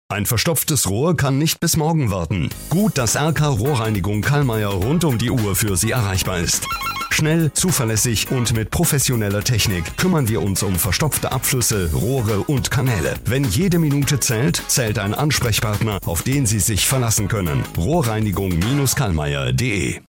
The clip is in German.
Ein verstopftes Rohr kann nicht bis morgen warten. Gut, dass RK Rohrreinigung Kallmeier rund um die Uhr für Sie erreichbar ist. Schnell, zuverlässig und mit professioneller Technik kümmern wir uns um verstopfte Abflüsse, Rohre und Kanäle. Wenn jede Minute zählt, zählt ein Ansprechpartner, auf den Sie sich verlassen können. Rohrreinigung-kallmeier.de